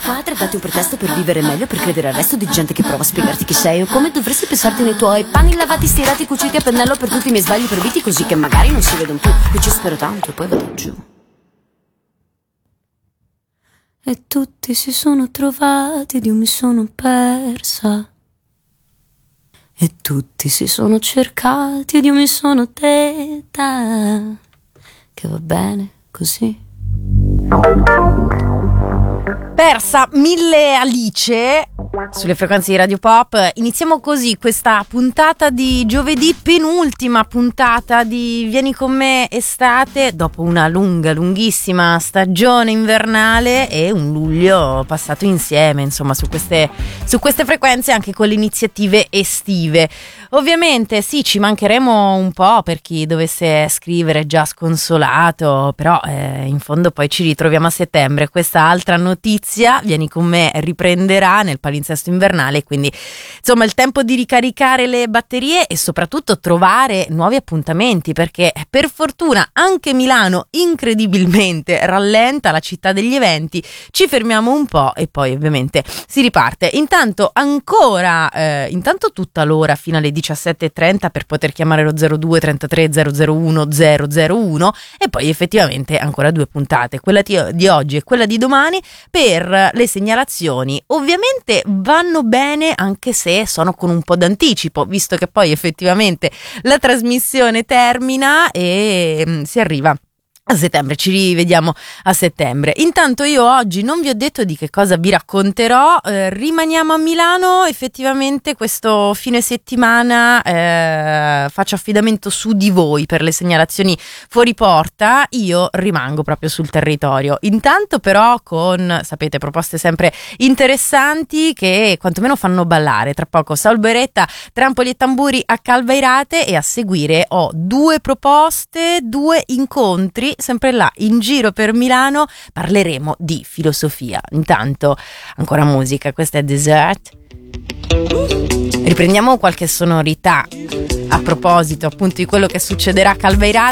padre, dati un pretesto per vivere meglio, per credere al resto di gente che prova a spiegarti chi sei o come dovresti pensarti nei tuoi panni lavati, stirati, cuciti a pennello per tutti i miei sbagli proibiti, così che magari non si vedono più. Io ci spero tanto e poi vado giù. E tutti si sono trovati ed io mi sono persa. E tutti si sono cercati ed io mi sono detta che va bene così. Persa 1000 Alice sulle frequenze di Radio Pop. Iniziamo così questa puntata di giovedì, penultima puntata di Vieni con me estate, dopo una lunghissima stagione invernale e un luglio passato insieme, insomma, su queste frequenze, anche con le iniziative estive. Ovviamente sì, ci mancheremo un po' per chi dovesse scrivere già sconsolato, però in fondo poi ci ritroviamo a settembre. Questa altra notizia, Vieni con me, riprenderà nel palinsesto invernale, quindi insomma il tempo di ricaricare le batterie e soprattutto trovare nuovi appuntamenti, perché per fortuna anche Milano incredibilmente rallenta, la città degli eventi. Ci fermiamo un po' e poi ovviamente si riparte. Intanto tutta l'ora fino alle 17:30 per poter chiamare lo 02 33 001 001 e poi effettivamente ancora 2 puntate, quella di oggi e quella di domani, per le segnalazioni. Ovviamente vanno bene anche se sono con un po' d'anticipo, visto che poi effettivamente la trasmissione termina e si arriva a settembre. Ci rivediamo a settembre. Intanto io oggi non vi ho detto di che cosa vi racconterò. Rimaniamo a Milano. Effettivamente questo fine settimana faccio affidamento su di voi per le segnalazioni fuori porta. Io rimango proprio sul territorio. Intanto però con, sapete, proposte sempre interessanti che quantomeno fanno ballare. Tra poco Saul Beretta, Trampoli e Tamburi a Calvairate, e a seguire ho 2 proposte, 2 incontri sempre là in giro per Milano. Parleremo di filosofia. Intanto ancora musica, questa è Desert. Riprendiamo qualche sonorità a proposito appunto di quello che succederà a Calvairate.